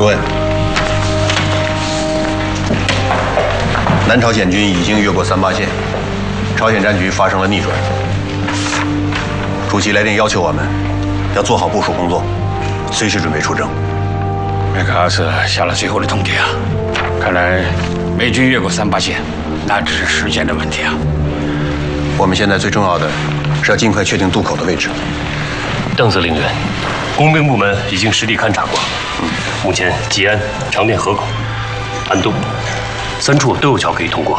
主任，南朝鲜军已经越过38线，朝鲜战局发生了逆转。主席来电要求我们要做好部署工作，随时准备出征。 麦克阿瑟下了最后的通牒啊！看来美军越过38线，那只是时间的问题啊。 我们现在最重要的是要尽快确定渡口的位置。 邓司令员，工兵部门已经实地勘察过，目前吉安、长店河口、安东3处都有桥可以通过。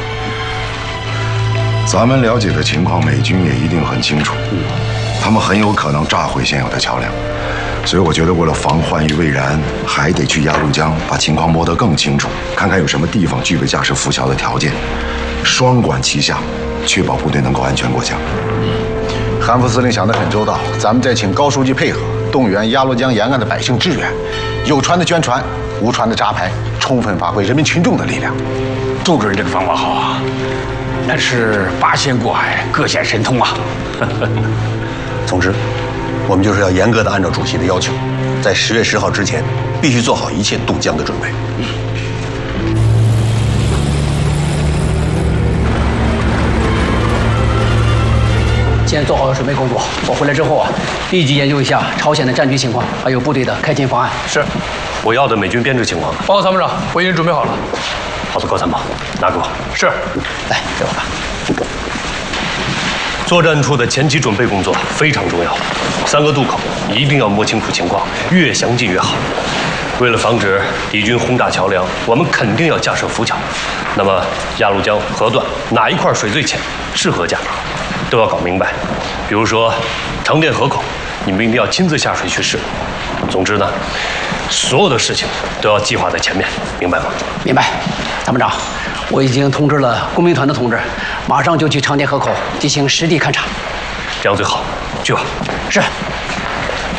咱们了解的情况，美军也一定很清楚，他们很有可能炸毁现有的桥梁，所以我觉得为了防患于未然，还得去鸭绿江把情况摸得更清楚，看看有什么地方具备架设浮桥的条件，双管齐下，确保部队能够安全过江。 韩副司令想得很周到，咱们再请高书记配合，动员鸭绿江沿岸的百姓支援，有船的捐船，无船的扎牌，充分发挥人民群众的力量。 杜主任这个方法好啊，那是8仙过海，各显神通啊！ 总之，我们就是要严格的按照主席的要求，在10月10号之前，必须做好一切渡江的准备。 先做好准备工作，我回来之后啊，立即研究一下朝鲜的战局情况，还有部队的开进方案。 是，我要的美军编制情况呢？ 报告参谋长，我已经准备好了。 好的，高参谋，拿给我。 是， 来给我吧。 作战处的前期准备工作非常重要，3个渡口一定要摸清楚情况，越详尽越好。为了防止敌军轰炸桥梁，我们肯定要架设浮桥。那么鸭绿江河段哪一块水最浅，适合架，都要搞明白。比如说长店河口，你们一定要亲自下水去试。总之呢，所有的事情都要计划在前面，明白吗？ 明白，参谋长，我已经通知了工兵团的同志，马上就去长店河口进行实地勘察。 这样最好，去吧。 是。